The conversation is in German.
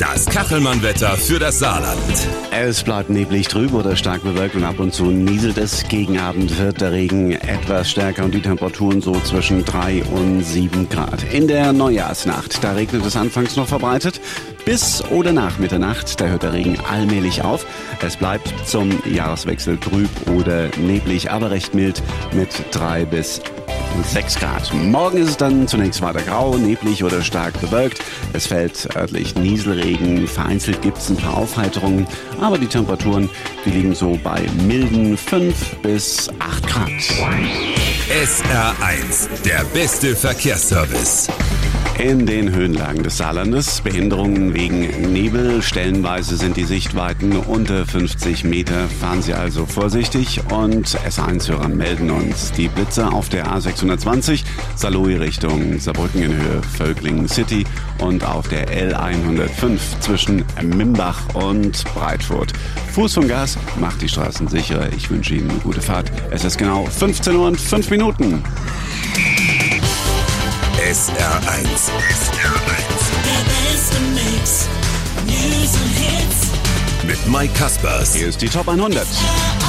Das Kachelmann-Wetter für das Saarland. Es bleibt neblig, trüb oder stark bewölkt und ab und zu nieselt es. Gegen Abend wird der Regen etwas stärker und die Temperaturen so zwischen 3 und 7 Grad. In der Neujahrsnacht, da regnet es anfangs noch verbreitet. Bis oder nach Mitternacht, da hört der Regen allmählich auf. Es bleibt zum Jahreswechsel trüb oder neblig, aber recht mild mit 3 bis 6 Grad. Morgen ist es dann zunächst weiter grau, neblig oder stark bewölkt. Es fällt örtlich Nieselregen, vereinzelt gibt es ein paar Aufheiterungen, aber die Temperaturen, die liegen so bei milden 5 bis 8 Grad. SR1, der beste Verkehrsservice. In den Höhenlagen des Saarlandes Behinderungen wegen Nebel. Stellenweise sind die Sichtweiten unter 50 Meter. Fahren Sie also vorsichtig. Und SR1-Hörer melden uns die Blitzer auf der A620 Saarlouis Richtung Saarbrücken in Höhe Völklingen City und auf der L105 zwischen Mimbach und Breitfurt. Fuß vom Gas macht die Straßen sicherer. Ich wünsche Ihnen eine gute Fahrt. Es ist genau 15 Uhr und 5 Minuten. SR1. Der beste Mix. News und Hits. Mit Mike Kaspers. Hier ist die Top 100.